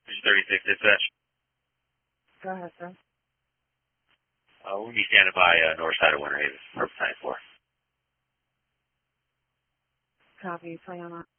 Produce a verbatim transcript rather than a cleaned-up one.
thirty-six dispatch. Go ahead, sir. Uh, we'll be standing by uh, north side of Winter Haven, purpose ninety-four. Copy, plan on that.